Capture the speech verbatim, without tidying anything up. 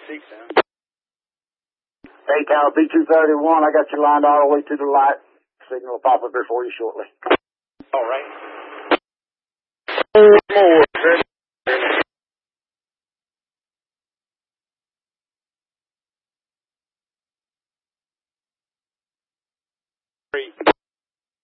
Seek sound. Hey, Tower B two thirty-one, I got you lined all the way to the light. Signal will pop up here for you shortly. All right.